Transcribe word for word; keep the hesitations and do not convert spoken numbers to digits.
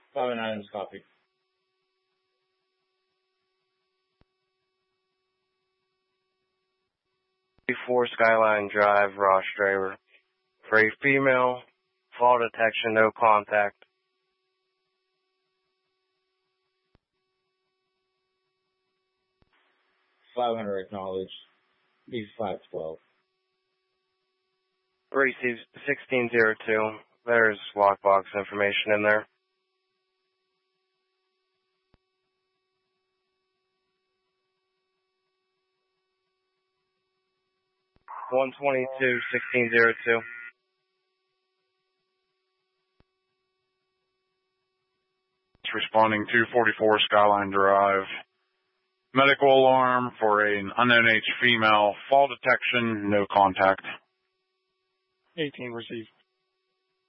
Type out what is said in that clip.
Five and items copy. four Skyline Drive, Ross Driver. For a female, fall detection, no contact. five hundred acknowledged. B five twelve. Received sixteen oh two. There's lockbox information in there. one twenty-two, sixteen oh two. Responding two forty-four Skyline Drive. Medical alarm for an unknown age female. Fall detection, no contact. eighteen received.